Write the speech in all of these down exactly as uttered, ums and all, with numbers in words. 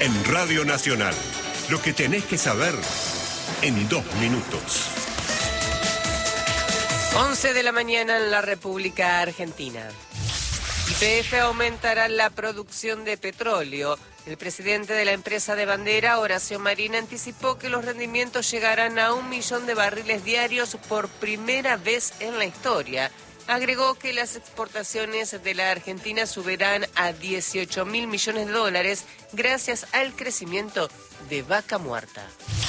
En Radio Nacional, lo que tenés que saber en dos minutos. once de la mañana en la República Argentina. Y P F aumentará la producción de petróleo. El presidente de la empresa de bandera, Horacio Marín, anticipó que los rendimientos llegarán a un millón de barriles diarios por primera vez en la historia. Agregó que las exportaciones de la Argentina subirán a dieciocho mil millones de dólares gracias al crecimiento de Vaca Muerta.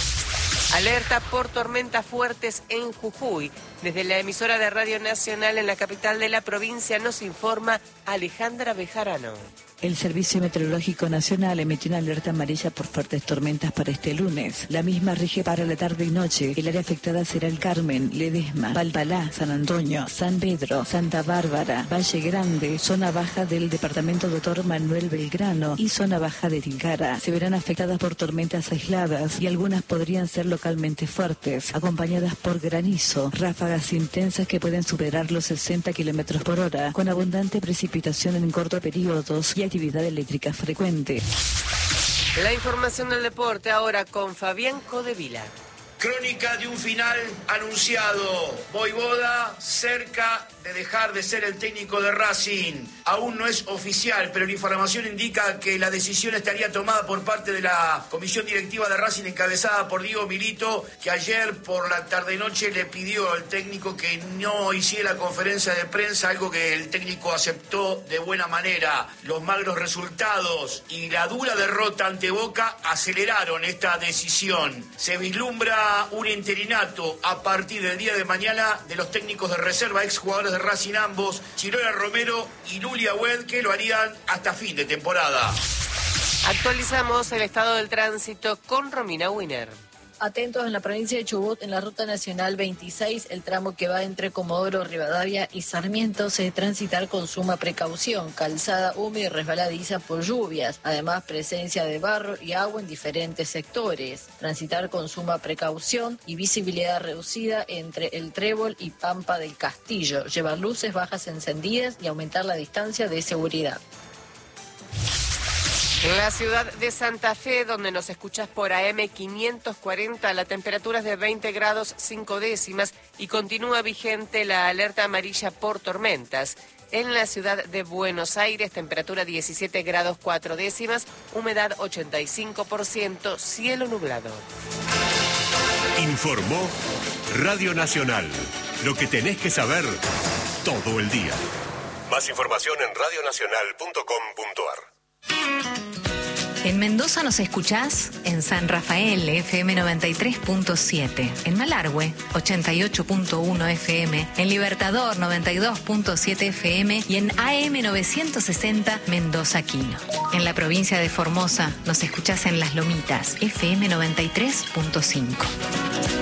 Alerta por tormentas fuertes en Jujuy. Desde la emisora de Radio Nacional en la capital de la provincia nos informa Alejandra Bejarano. El Servicio Meteorológico Nacional emitió una alerta amarilla por fuertes tormentas para este lunes. La misma rige para la tarde y noche. El área afectada será el Carmen, Ledesma, Valpalá, San Antonio, San Pedro, Santa Bárbara, Valle Grande, zona baja del departamento Doctor Manuel Belgrano y zona baja de Tilcara. Se verán afectadas por tormentas aisladas y algunas podrían ser localmente fuertes, acompañadas por granizo, ráfagas intensas que pueden superar los sesenta kilómetros por hora, con abundante precipitación en cortos periodos y actividad eléctrica frecuente. La información del deporte ahora con Fabián Codevila. Crónica de un final anunciado. Vojvoda cerca de dejar de ser el técnico de Racing. Aún no es oficial, pero la información indica que la decisión estaría tomada por parte de la comisión directiva de Racing encabezada por Diego Milito, que ayer por la tarde-noche le pidió al técnico que no hiciera conferencia de prensa, algo que el técnico aceptó de buena manera. Los magros resultados y la dura derrota ante Boca aceleraron esta decisión. Se vislumbra un interinato a partir del día de mañana de los técnicos de reserva, exjugadores de Racing ambos, Chirola Romero y Lulia Wed, que lo harían hasta fin de temporada. Actualizamos el estado del tránsito con Romina Winer. Atentos en la provincia de Chubut, en la ruta nacional veintiséis, el tramo que va entre Comodoro Rivadavia y Sarmiento se debe transitar con suma precaución, calzada húmeda y resbaladiza por lluvias, además presencia de barro y agua en diferentes sectores. Transitar con suma precaución y visibilidad reducida entre el Trébol y Pampa del Castillo, llevar luces bajas encendidas y aumentar la distancia de seguridad. En la ciudad de Santa Fe, donde nos escuchas por A M quinientos cuarenta, la temperatura es de veinte grados cinco décimas y continúa vigente la alerta amarilla por tormentas. En la ciudad de Buenos Aires, temperatura diecisiete grados cuatro décimas, humedad ochenta y cinco por ciento, cielo nublado. Informó Radio Nacional. Lo que tenés que saber todo el día. Más información en radio nacional punto com punto a r. En Mendoza nos escuchás en San Rafael, F M noventa y tres punto siete, en Malargüe, ochenta y ocho punto uno F M, en Libertador, noventa y dos punto siete F M y en A M novecientos sesenta Mendoza Quino. En la provincia de Formosa nos escuchás en Las Lomitas, F M noventa y tres punto cinco.